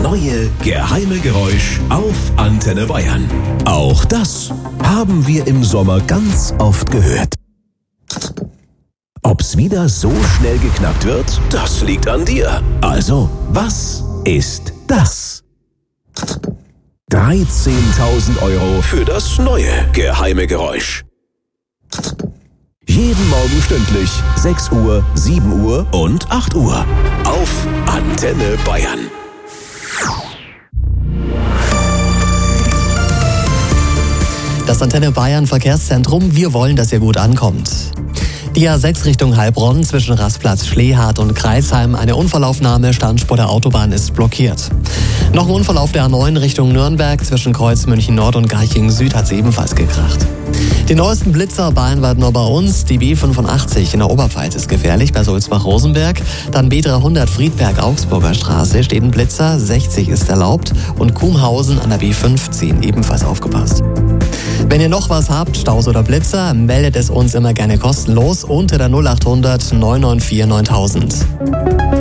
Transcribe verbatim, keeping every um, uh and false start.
neue geheime Geräusch auf Antenne Bayern. Auch das haben wir im Sommer ganz oft gehört. Ob's wieder so schnell geknackt wird, das liegt an dir. Also, was ist das? dreizehntausend Euro für das neue geheime Geräusch. Jeden Morgen stündlich sechs Uhr, sieben Uhr und acht Uhr auf Antenne Bayern. Das Antenne Bayern Verkehrszentrum, wir wollen, dass ihr gut ankommt. Die A sechs Richtung Heilbronn zwischen Rastplatz Schlehart und Kreisheim. Eine Unfallaufnahme, Standspur der Autobahn ist blockiert. Noch ein Unfall auf der A neun Richtung Nürnberg zwischen Kreuz München Nord und Garching Süd hat es ebenfalls gekracht. Die neuesten Blitzer bayernweit nur bei uns. Die B fünfundachtzig in der Oberpfalz ist gefährlich bei Sulzbach-Rosenberg. Dann B dreihundert Friedberg-Augsburger Straße steht ein Blitzer, sechzig ist erlaubt. Und Kumhausen an der B fünfzehn ebenfalls aufgepasst. Wenn ihr noch was habt, Staus oder Blitzer, meldet es uns immer gerne kostenlos unter der null acht hundert neun neun vier neuntausend.